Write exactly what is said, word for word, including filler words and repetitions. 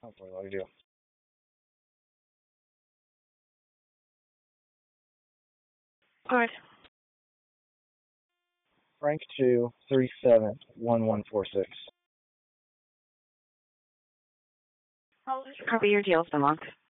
Hopefully, what do you do? All right. Frank two three seven one one four six. How long has your cover your deal's been locked?